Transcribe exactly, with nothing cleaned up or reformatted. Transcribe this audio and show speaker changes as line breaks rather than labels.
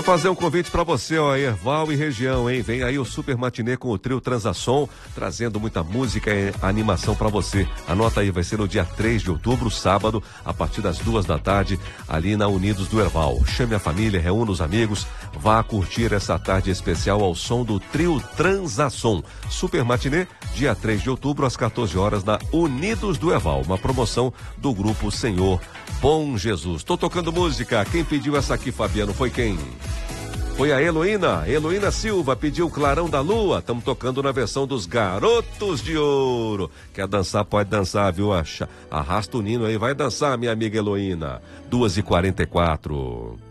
eu fazer um convite para você, ó, Erval e região, hein? Vem aí o Super Matinê com o trio Transação, trazendo muita música e animação para você. Anota aí, vai ser no dia três de outubro, sábado, a partir das duas da tarde, ali na Unidos do Erval. Chame a família, reúna os amigos, vá curtir essa tarde especial ao som do trio Transação. Super Matinê, dia três de outubro, às quatorze horas, na Unidos do Erval. Uma promoção do grupo Senhor Bom Jesus. Tô tocando música. Quem pediu essa aqui, Fabiano, foi quem? Foi a Heloína. Heloína Silva pediu Clarão da Lua. Estamos tocando na versão dos Garotos de Ouro. Quer dançar, pode dançar, viu? Arrasta o nino aí, vai dançar, minha amiga Heloína. duas e quarenta e quatro.